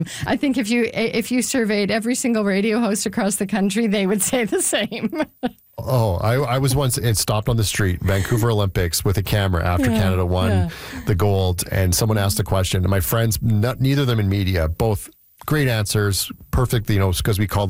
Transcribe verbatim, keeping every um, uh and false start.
I think if you if you surveyed every single radio host across the country, they would say the same. Oh, I, I was once and stopped on the street, Vancouver Olympics, with a camera after Yeah, Canada won yeah. the gold, and someone asked a question, and my friends, not, neither of them in media, both great answers, perfect, you know, because we called